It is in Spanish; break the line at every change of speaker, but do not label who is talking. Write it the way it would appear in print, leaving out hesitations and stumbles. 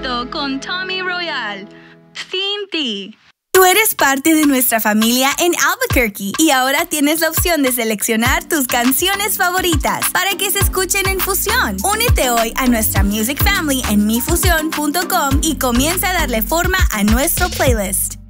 favorito con Tommy Royal. Sin ti.
Tú eres parte de nuestra familia en Albuquerque y ahora tienes la opción de seleccionar tus canciones favoritas para que se escuchen en Fusión. Únete hoy a nuestra Music Family en mifusion.com y comienza a darle forma a nuestro playlist.